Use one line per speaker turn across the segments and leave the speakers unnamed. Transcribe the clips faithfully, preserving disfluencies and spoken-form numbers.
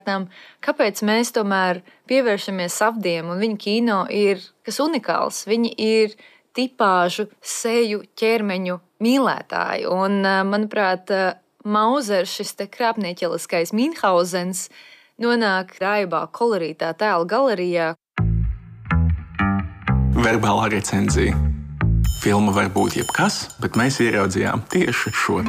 Kāpēc mēs tomēr pievēršamies Safdijam un viņa kino ir kas unikāls? Viņi ir tipāžu, seju, ķermeņu mīlētāji. Un, manuprāt, Mauzers, šis te krāpnieķeliskais Mīnhauzens, nonāk raibā kolorītā tēla galerijā.
Verbālā recenzija. Filma var būt jebkas, bet mēs ieraudzījām tieši šo.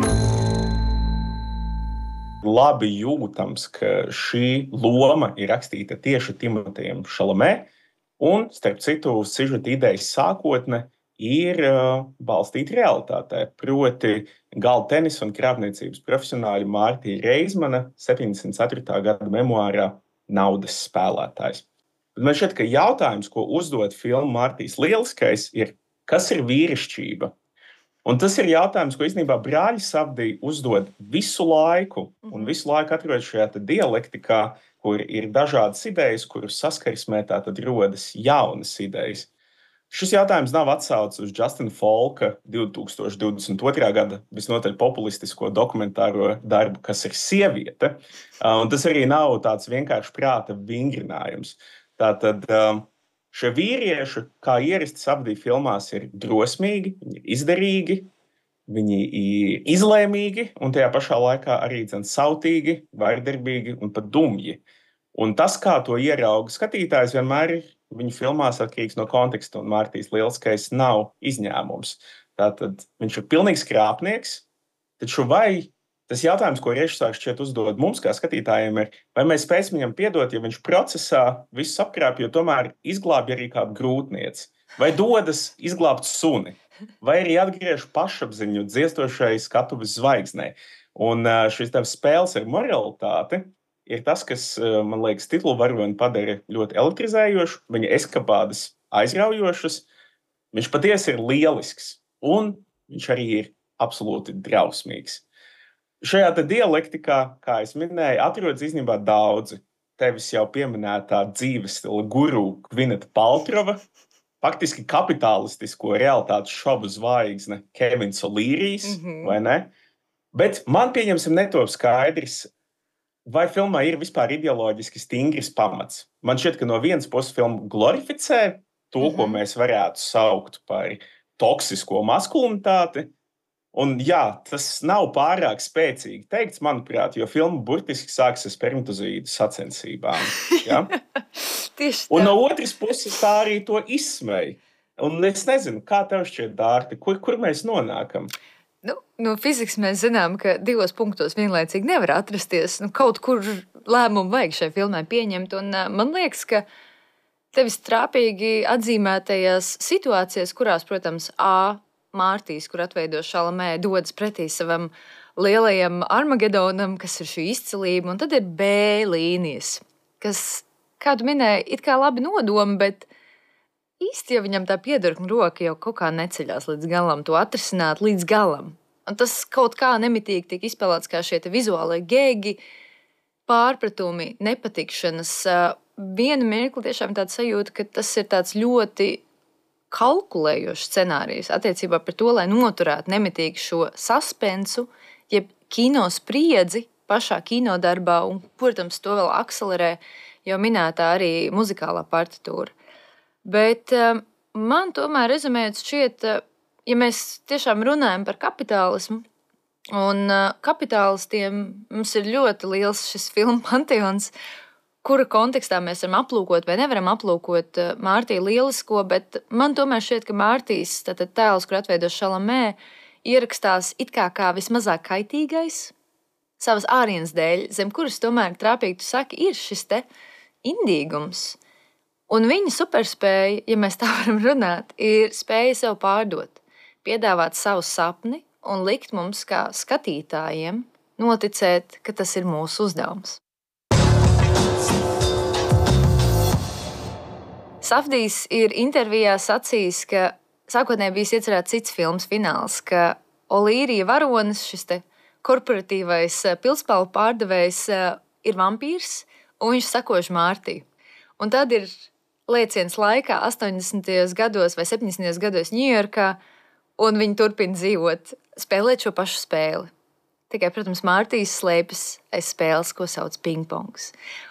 Labi jūtams, ka šī loma ir rakstīta tieši Timotejam Šalamē, un, starp citu, sižeta idejas sākotne ir uh, balstīta realitātē. Proti, galda tenisa un krāpniecības profesionāļa Mārtiņa Reizmana septiņdesmit ceturtā gada memoārā Naudas spēlētājs. Bet man šķiet, ka jautājums, ko uzdod filma Mārtiņš Lieliskais, ir, kas ir vīrišķība? Un tas ir jautājums, ko īstenībā brāļi Safdij uzdod visu laiku, un visu laiku atrodas šajā dialektikā, kur ir dažādas idejas, kuru saskarsmē tātad rodas jaunas idejas. Šis jautājums nav atsaucis uz Justina Folka divi tūkstoši divdesmit otrā gada visnotaļ populistisko dokumentāro darbu, kas ir sieviete, un tas arī nav tāds vienkārši prāta vingrinājums. Tātad šie vīrieši, kā ierasts Safdij filmās, ir drosmīgi, viņi ir izdarīgi, viņi ir izlēmīgi un tajā pašā laikā arī dzen sautīgi, vairdarbīgi un pat dumji. Un tas, kā to ierauga skatītājs, vienmēr ir viņu filmās atkarīgs no konteksta, un Mārtiņš Lieliskais nav izņēmums. Tātad viņš ir pilnīgs krāpnieks, taču vai tas jautājums, ko režisors šķiet uzdod mums, kā skatītājiem, ir, vai mēs spēsim viņam piedot, ja viņš procesā visu apkrāpj, jo tomēr izglābj arī kādu grūtnieci, vai dodas izglābt suni, vai arī atgriež pašapziņu dziestošai skatuves zvaigznei. Un šis tavs spēles ar moralitāti ir tas, kas, man liekas, titulu varoni padara ļoti elektrizējošu, viņa eskapādes aizraujošas. Viņš patiesi ir lielisks, un viņš arī ir absolūti drausmīgs. Šajā dialektikā, kā es minēju, atrodas īstenībā daudzi. Tevis jau pieminētā dzīves stila guru Gvineta Paltrova, faktiski kapitalistisko realitātes šovu zvaigzne Kevins O'Learys, mm-hmm. vai ne? Bet man, pieņemsim, netop skaidrs, vai filmā ir vispār ideoloģiski stingrs pamats. Man šķiet, ka no vienas puses filma glorificē to, mm-hmm. ko mēs varētu saukt par toksisko maskulinitāti. Un jā, tas nav pārāk spēcīgi teikts, manuprāt, jo filma burtiski sākas ar spermatozīdu sacensībām. Ja?
Tieši tā.
Un no otras puses tā arī to izsmēja. Un es nezinu, kā tev šķiet, Dārti, kur, kur mēs nonākam?
Nu, no fizikas mēs zinām, ka divos punktos vienlaicīgi nevar atrasties. Nu, kaut kur lēmumu vajag šai filmai pieņemt. Un uh, man liekas, ka tevis trāpīgi atzīmētajās situācijās, kurās, protams, A, Mārtiņš, kur atveido Šalamē, dodas pretī savam lielajam Armagedonam, kas ir šī izcilība, un tad ir B līnijas, kas, kā tu minēji, it kā labi nodomi, bet īsti jau viņam tā piedurkņa roka jau kaut kā neceļās līdz galam, to atrisināt līdz galam. Un tas kaut kā nemitīgi tiek izspēlēts kā šie te vizuālie gēgi, pārpratumi, nepatikšanas. Vienu mirkli tiešām tāda sajūta, ka tas ir tāds ļoti kalkulējošs scenārijs attiecībā par to, lai noturētu nemitīgi šo suspensu, jeb kino spriedzi pašā kinodarbā, un, protams, to vēl akselerē jau minētā arī muzikālā partitūra. Bet um, man tomēr rezumējot šķiet, ja mēs tiešām runājam par kapitālismu, un uh, kapitālistiem mums ir ļoti liels šis filmu panteons, kura kontekstā mēs varam aplūkot vai nevaram aplūkot Mārtiņa Lielisko, bet man tomēr šķiet, ka Mārtiņš, tātad tēls, kur atveido Šalamē, ierakstās it kā kā vismazāk kaitīgais savas ārienes dēļ, zem kuras tomēr trāpīgi, tu saki, ir šis te indīgums. Un viņa superspēja, ja mēs tā varam runāt, ir spēja sev pārdot, piedāvāt savu sapni un likt mums kā skatītājiem noticēt, ka tas ir mūsu uzdevums. Safdijs ir intervijā sacījis, ka sākotnēji bijis iecerēts cits filmas fināls, ka O'Learija varonis, šis te korporatīvais pilspalvu pārdevējs, ir vampīrs, un viņš sakož Mārtiņu. Un tad ir lēciens laikā, astoņdesmitajos gados vai septiņdesmitajos gados Ņujorkā, un viņi turpina dzīvot, spēlēt šo pašu spēli. Tikai, protams, Mārtiņš slēpjas aiz spēles, ko sauc pingpongs.